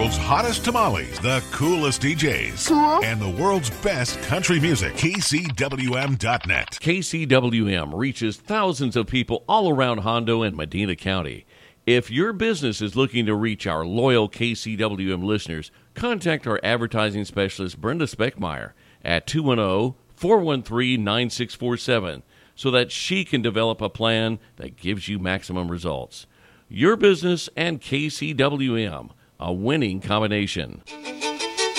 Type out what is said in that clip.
world's hottest tamales, the coolest DJs, and the world's best country music. KCWM.net. KCWM reaches thousands of people all around Hondo and Medina County. If your business is looking to reach our loyal KCWM listeners, contact our advertising specialist, Brenda Speckmeyer, at 210-413-9647 so that she can develop a plan that gives you maximum results. Your business and KCWM, a winning combination.